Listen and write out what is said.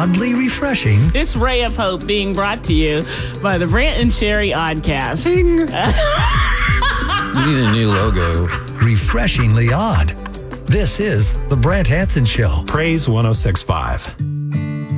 oddly refreshing. This ray of hope being brought to you by the Brant and Sherry Oddcast. Ding. We need a new logo. Refreshingly odd. This is The Brant Hanson Show. Praise 106.5.